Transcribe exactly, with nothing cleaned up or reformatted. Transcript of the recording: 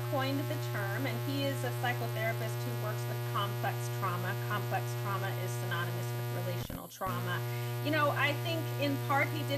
coined the term, and he is a psychotherapist who works with complex trauma. Complex trauma is synonymous with relational trauma. You know, I think in part he did